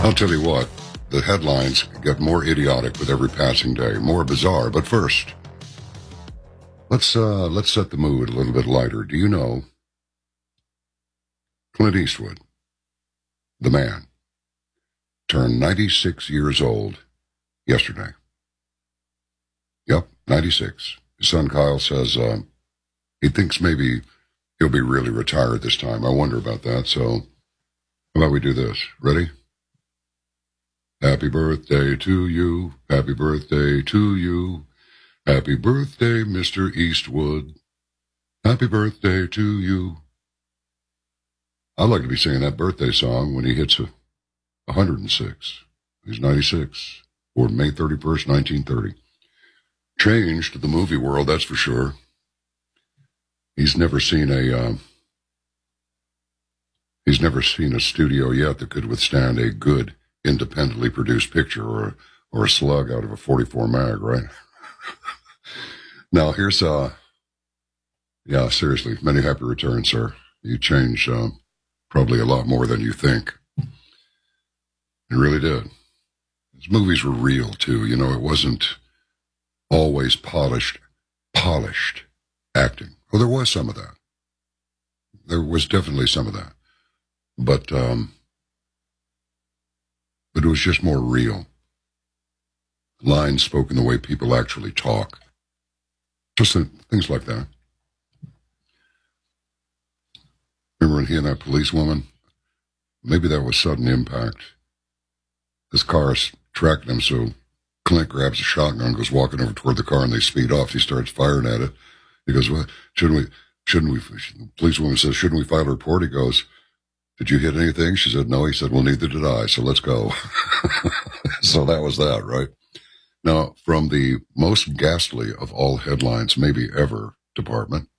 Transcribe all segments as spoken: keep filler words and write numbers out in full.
I'll tell you what, the headlines get more idiotic with every passing day, more bizarre. But first, let's uh, let's set the mood a little bit lighter. Do you know Clint Eastwood, the man, turned ninety-six years old yesterday? Yep, ninety-six. His son Kyle says uh, he thinks maybe he'll be really retired this time. I wonder about that. So how about we do this? Ready? Happy birthday to you. Happy birthday to you. Happy birthday, Mister Eastwood. Happy birthday to you. I'd like to be singing that birthday song when he hits a one hundred six. He's ninety-six. Or May thirty-first, nineteen thirty. Changed the movie world, that's for sure. He's never seen a, uh, he's never seen a studio yet that could withstand a good, independently produced picture or, or a slug out of a forty-four mag, right? Now, here's, uh, yeah, seriously, many happy returns, sir. You changed, uh, probably a lot more than you think. You really did. His movies were real, too. You know, it wasn't always polished, polished acting. Well, there was some of that. There was definitely some of that. But, um, but it was just more real. Lines spoken the way people actually talk. Just things like that. Remember when he and that policewoman? Maybe that was sudden impact. This car is tracking him, so Clint grabs a shotgun, goes walking over toward the car, and they speed off. He starts firing at it. He goes, well, shouldn't we, shouldn't we, the policewoman says, shouldn't we file a report? He goes, did you hit anything? She said, no. He said, well, neither did I, so let's go. So that was that, right? Now, from the most ghastly of all headlines, maybe ever, department.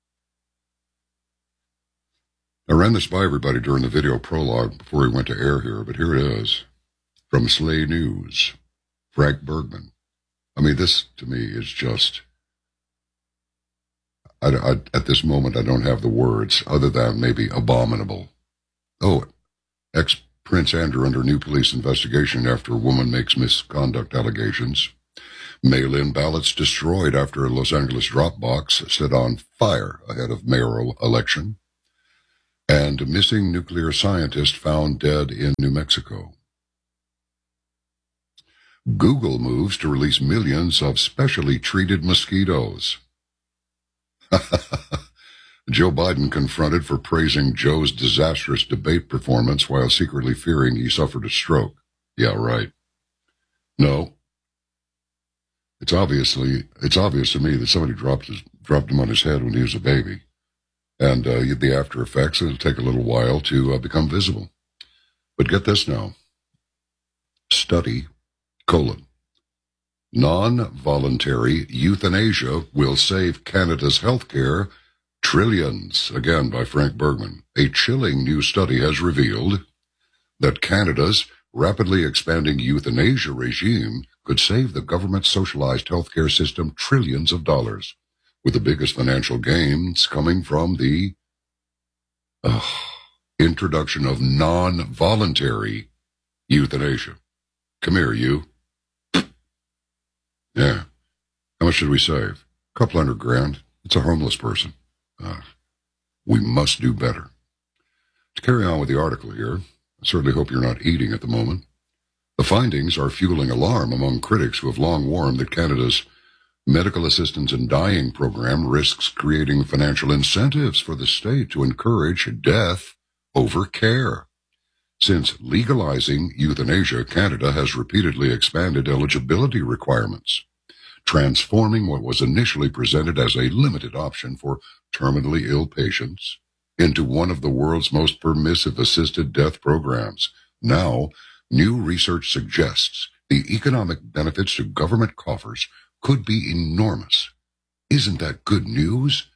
I ran this by everybody during the video prologue before we went to air here, but here it is. From Slay News, Frank Bergman. I mean, this, to me, is just... I, I, at this moment, I don't have the words other than maybe abominable. Oh, ex-Prince Andrew under new police investigation after woman makes misconduct allegations. Mail-in ballots destroyed after a Los Angeles Dropbox set on fire ahead of mayoral election. And missing nuclear scientist found dead in New Mexico. Google moves to release millions of specially treated mosquitoes. Joe Biden confronted for praising Joe's disastrous debate performance while secretly fearing he suffered a stroke. Yeah, right. No. It's obviously, it's obvious to me that somebody dropped his, dropped him on his head when he was a baby. And uh, the after effects, it'll take a little while to uh, become visible. But get this now. Study, colon. Non-voluntary euthanasia will save Canada's healthcare trillions. Again, by Frank Bergman. A chilling new study has revealed that Canada's rapidly expanding euthanasia regime could save the government's socialized healthcare system trillions of dollars, with the biggest financial gains coming from the uh, introduction of non-voluntary euthanasia. Come here, you. Yeah. How much should we save? A couple hundred grand. It's a homeless person. Uh, we must do better. To carry on with the article here, I certainly hope you're not eating at the moment. The findings are fueling alarm among critics who have long warned that Canada's Medical Assistance in Dying program risks creating financial incentives for the state to encourage death over care. Since legalizing euthanasia, Canada has repeatedly expanded eligibility requirements, transforming what was initially presented as a limited option for terminally ill patients into one of the world's most permissive assisted death programs. Now, new research suggests the economic benefits to government coffers could be enormous. Isn't that good news?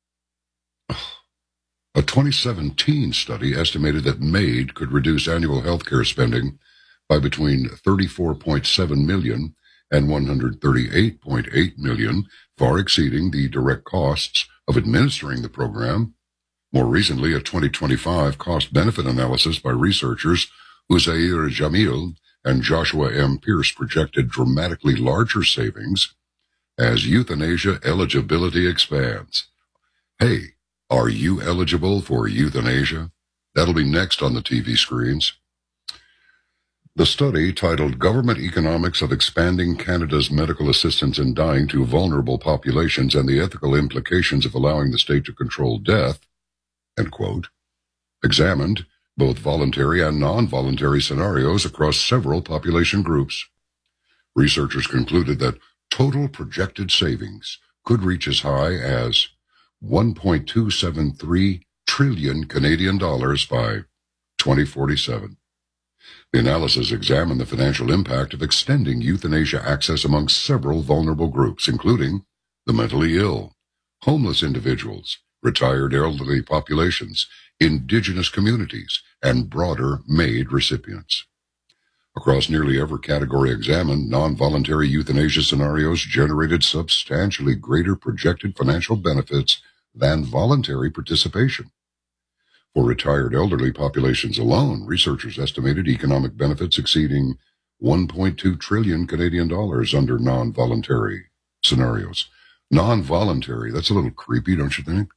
A twenty seventeen study estimated that MAID could reduce annual healthcare spending by between thirty-four point seven million dollars and one hundred thirty-eight point eight million dollars, far exceeding the direct costs of administering the program. More recently, a twenty twenty-five cost-benefit analysis by researchers Uzair Jamil and Joshua M. Pierce projected dramatically larger savings as euthanasia eligibility expands. Hey, are you eligible for euthanasia? That'll be next on the T V screens. The study, titled Government Economics of Expanding Canada's Medical Assistance in Dying to Vulnerable Populations and the Ethical Implications of Allowing the State to Control Death, end quote, examined both voluntary and non-voluntary scenarios across several population groups. Researchers concluded that total projected savings could reach as high as one point two seven three trillion Canadian dollars by twenty forty-seven. The analysis examined the financial impact of extending euthanasia access among several vulnerable groups, including the mentally ill, homeless individuals, retired elderly populations, indigenous communities, and broader MAID recipients. Across nearly every category examined, non-voluntary euthanasia scenarios generated substantially greater projected financial benefits than voluntary participation. For retired elderly populations alone, researchers estimated economic benefits exceeding one point two trillion Canadian dollars under non-voluntary scenarios. Non-voluntary, that's a little creepy, don't you think?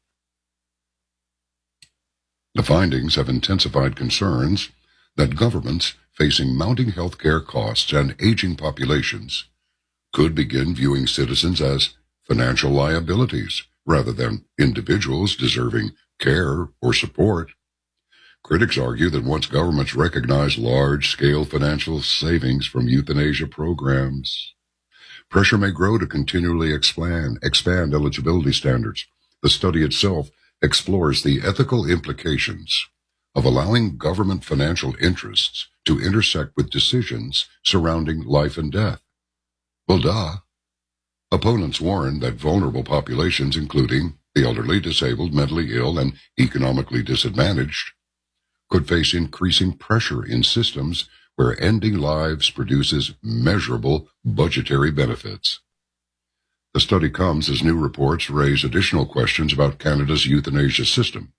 The findings have intensified concerns that governments facing mounting healthcare costs and aging populations could begin viewing citizens as financial liabilities rather than individuals deserving care or support. Critics argue that once governments recognize large-scale financial savings from euthanasia programs, pressure may grow to continually expand, expand eligibility standards. The study itself explores the ethical implications of allowing government financial interests to intersect with decisions surrounding life and death. Well, duh. Opponents warn that vulnerable populations, including the elderly, disabled, mentally ill, and economically disadvantaged, could face increasing pressure in systems where ending lives produces measurable budgetary benefits. The study comes as new reports raise additional questions about Canada's euthanasia system.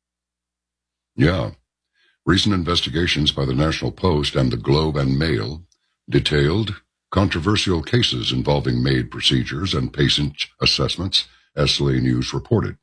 Yeah, recent investigations by the National Post and the Globe and Mail detailed controversial cases involving MAID procedures and patient assessments, as Slate News reported.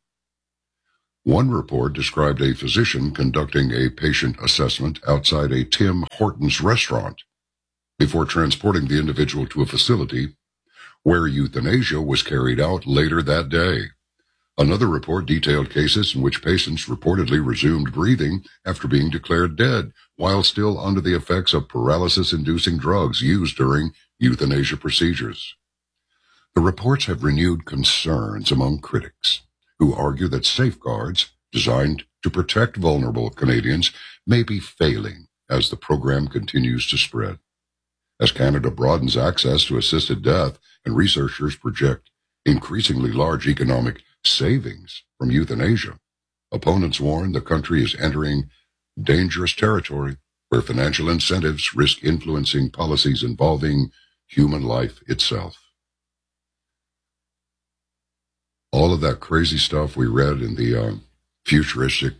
One report described a physician conducting a patient assessment outside a Tim Hortons restaurant before transporting the individual to a facility where euthanasia was carried out later that day. Another report detailed cases in which patients reportedly resumed breathing after being declared dead while still under the effects of paralysis-inducing drugs used during euthanasia procedures. The reports have renewed concerns among critics who argue that safeguards designed to protect vulnerable Canadians may be failing as the program continues to spread. As Canada broadens access to assisted death and researchers project increasingly large economic savings from euthanasia, opponents warn the country is entering dangerous territory where financial incentives risk influencing policies involving human life itself. All of that crazy stuff we read in the uh, futuristic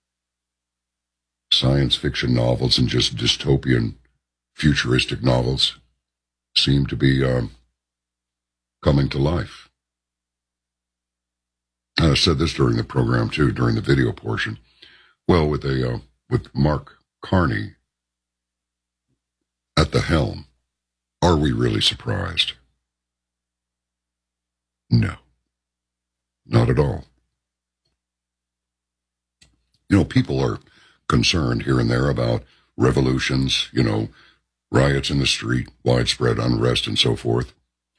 science fiction novels and just dystopian futuristic novels seem to be um, coming to life. And I said this during the program, too, during the video portion. Well, with a uh, with Mark Carney at the helm, are we really surprised? No. Not at all. You know, people are concerned here and there about revolutions, you know, riots in the street, widespread unrest, and so forth.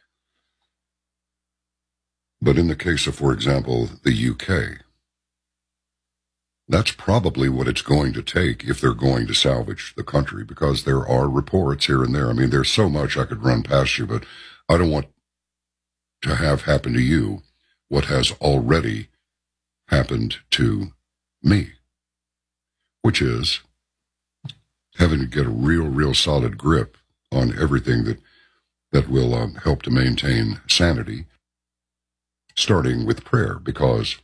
But in the case of, for example, the U K, that's probably what it's going to take if they're going to salvage the country, because there are reports here and there. I mean, there's so much I could run past you, but I don't want to have happen to you what has already happened to me, which is having to get a real, real solid grip on everything that, that will um, help to maintain sanity, starting with prayer, because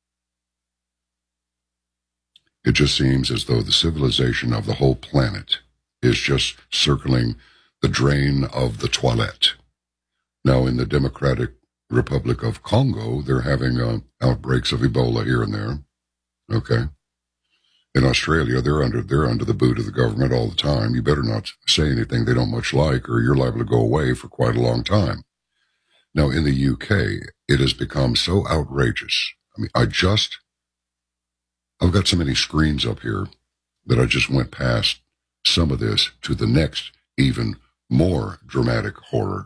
it just seems as though the civilization of the whole planet is just circling the drain of the toilet. Now, in the Democratic Republic of Congo, they're having uh, outbreaks of Ebola here and there. Okay. In Australia, they're under they're under the boot of the government all the time. You better not say anything they don't much like, or you're liable to go away for quite a long time. Now, in the U K, it has become so outrageous. I mean, I just, I've got so many screens up here that I just went past some of this to the next, even more dramatic horror.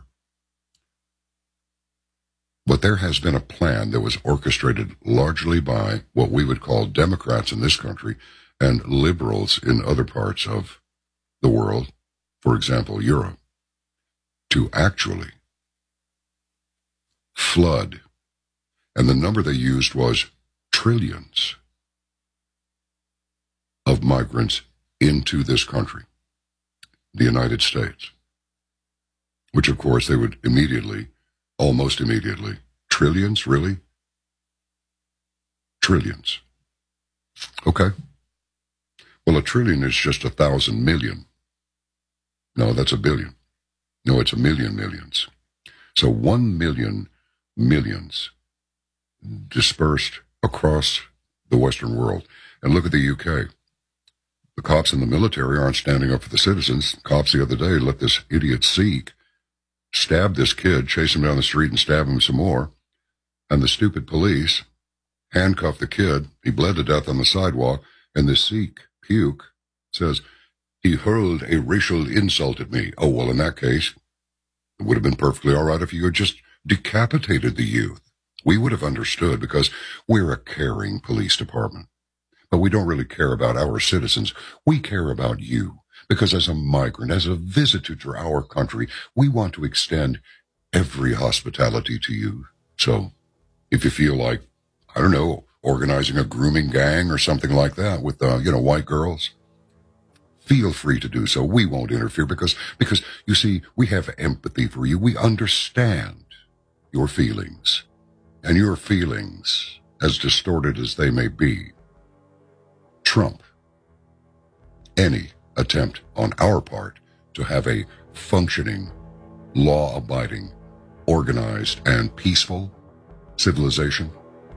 But there has been a plan that was orchestrated largely by what we would call Democrats in this country and liberals in other parts of the world, for example, Europe, to actually flood. And the number they used was trillions of migrants into this country, the United States, which of course they would immediately Almost immediately. Trillions, really? Trillions. Okay. Well, a trillion is just a thousand million. No, that's a billion. No, it's a million millions. So one million millions dispersed across the Western world. And look at the U K. The cops in the military aren't standing up for the citizens. Cops the other day let this idiot Sikh stab this kid, chase him down the street and stab him some more. And the stupid police handcuffed the kid. He bled to death on the sidewalk. And the Sikh puke says, he hurled a racial insult at me. Oh, well, in that case, it would have been perfectly all right if you had just decapitated the youth. We would have understood because we're a caring police department. But we don't really care about our citizens. We care about you. Because as a migrant, as a visitor to our country, we want to extend every hospitality to you. So if you feel like, I don't know, organizing a grooming gang or something like that with, uh, you know, white girls, feel free to do so. We won't interfere because, because you see, we have empathy for you. We understand your feelings. And your feelings, as distorted as they may be, trump any attempt on our part to have a functioning, law-abiding, organized, and peaceful civilization.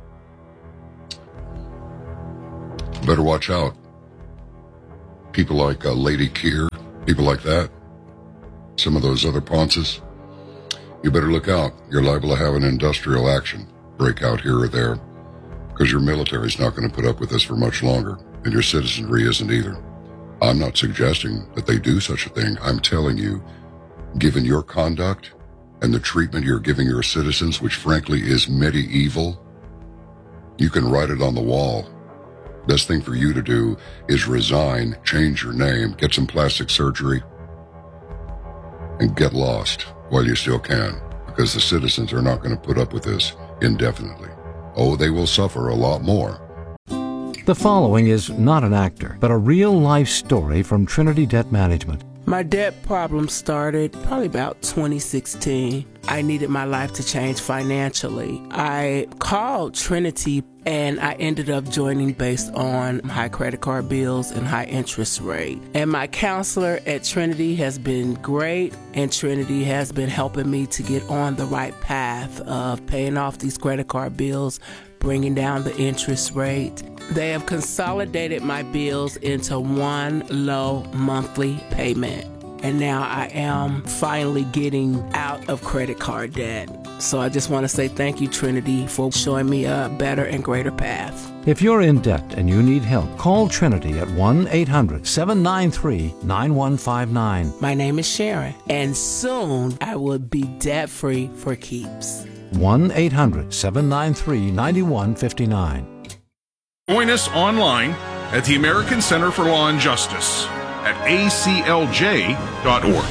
Better watch out. People like uh, Lady Keir, people like that, some of those other Ponces, you better look out. You're liable to have an industrial action break out here or there because your military's not going to put up with this for much longer, and your citizenry isn't either. I'm not suggesting that they do such a thing. I'm telling you, given your conduct and the treatment you're giving your citizens, which frankly is medieval, you can write it on the wall. Best thing for you to do is resign, change your name, get some plastic surgery, and get lost while you still can, because the citizens are not going to put up with this indefinitely. Oh, they will suffer a lot more. The following is not an actor, but a real-life story from Trinity Debt Management. My debt problem started probably about twenty sixteen. I needed my life to change financially. I called Trinity and I ended up joining based on high credit card bills and high interest rate. And my counselor at Trinity has been great, and Trinity has been helping me to get on the right path of paying off these credit card bills, bringing down the interest rate. They have consolidated my bills into one low monthly payment. And now I am finally getting out of credit card debt. So I just want to say thank you, Trinity, for showing me a better and greater path. If you're in debt and you need help, call Trinity at one eight hundred seven nine three nine one five nine. My name is Sharon, and soon I will be debt-free for keeps. one eight hundred seven nine three nine one five nine. Join us online at the American Center for Law and Justice at A C L J dot org.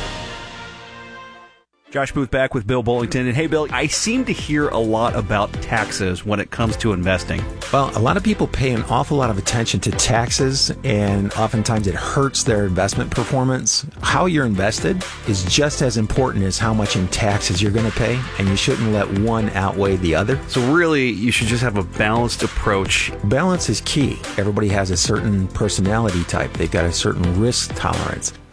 Josh Booth back with Bill Bullington. And hey, Bill, I seem to hear a lot about taxes when it comes to investing. Well, a lot of people pay an awful lot of attention to taxes, and oftentimes it hurts their investment performance. How you're invested is just as important as how much in taxes you're going to pay, and you shouldn't let one outweigh the other. So really, you should just have a balanced approach. Balance is key. Everybody has a certain personality type. They've got a certain risk tolerance.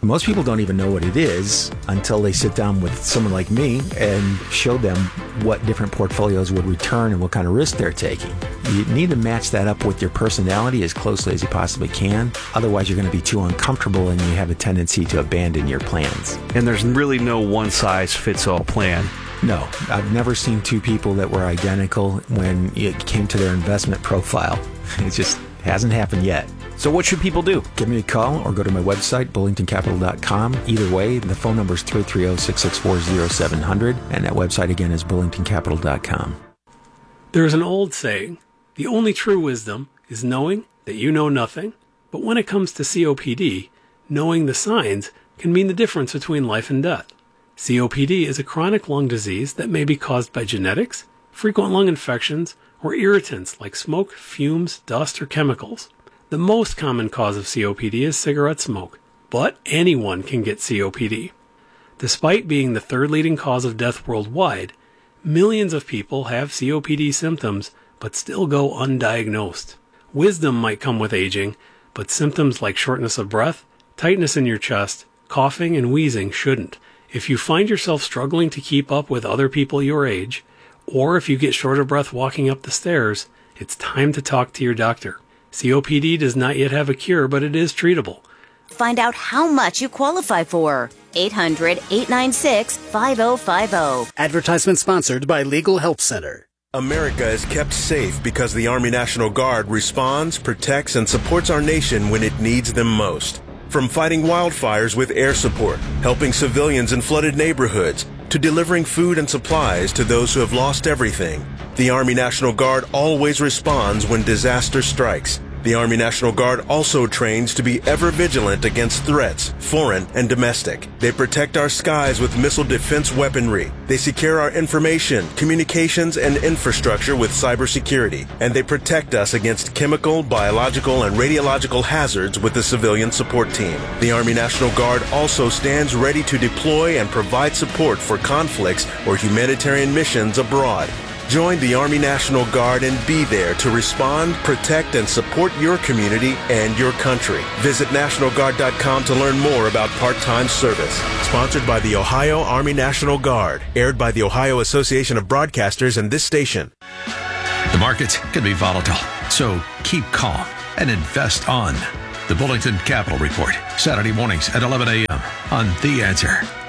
Most people don't even know what it is until they sit down with someone like me and show them what different portfolios would return and what kind of risk they're taking. You need to match that up with your personality as closely as you possibly can. Otherwise, you're going to be too uncomfortable and you have a tendency to abandon your plans. And there's really no one-size-fits-all plan. No, I've never seen two people that were identical when it came to their investment profile. It just hasn't happened yet. So what should people do? Give me a call or go to my website, bullington capital dot com. Either way, the phone number is three three zero, six six four, zero seven zero zero, and that website again is bullington capital dot com. There is an old saying, the only true wisdom is knowing that you know nothing. But when it comes to C O P D, knowing the signs can mean the difference between life and death. C O P D is a chronic lung disease that may be caused by genetics, frequent lung infections, or irritants like smoke, fumes, dust, or chemicals. The most common cause of C O P D is cigarette smoke, but anyone can get C O P D. Despite being the third leading cause of death worldwide, millions of people have C O P D symptoms but still go undiagnosed. Wisdom might come with aging, but symptoms like shortness of breath, tightness in your chest, coughing, and wheezing shouldn't. If you find yourself struggling to keep up with other people your age, or if you get short of breath walking up the stairs, it's time to talk to your doctor. C O P D does not yet have a cure, but it is treatable. Find out how much you qualify for. eight hundred, eight nine six, five oh five oh. Advertisement sponsored by Legal Help Center. America is kept safe because the Army National Guard responds, protects, and supports our nation when it needs them most. From fighting wildfires with air support, helping civilians in flooded neighborhoods, to delivering food and supplies to those who have lost everything, the Army National Guard always responds when disaster strikes. The Army National Guard also trains to be ever vigilant against threats, foreign and domestic. They protect our skies with missile defense weaponry. They secure our information, communications, and infrastructure with cybersecurity. And they protect us against chemical, biological, and radiological hazards with the civilian support team. The Army National Guard also stands ready to deploy and provide support for conflicts or humanitarian missions abroad. Join the Army National Guard and be there to respond, protect, and support your community and your country. Visit National Guard dot com to learn more about part-time service. Sponsored by the Ohio Army National Guard. Aired by the Ohio Association of Broadcasters and this station. The markets can be volatile, so keep calm and invest on the Bullington Capital Report. Saturday mornings at eleven a.m. on The Answer.